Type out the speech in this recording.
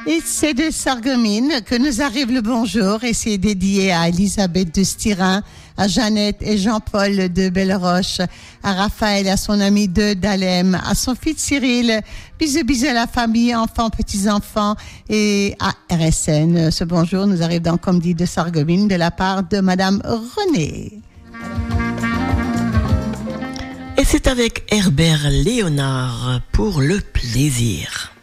Et c'est de Sarreguemines que nous arrive le bonjour et c'est dédié à Elisabeth de Styrin, à Jeannette et Jean-Paul de Belleroche, à Raphaël, à son ami de Dalem, à son fils Cyril. Bisous, bisous à la famille, enfants, petits-enfants et à RSN. Ce bonjour nous arrive donc, comme dit, de Sarreguemines de la part de Madame Renée. Et c'est avec Herbert Léonard pour le plaisir.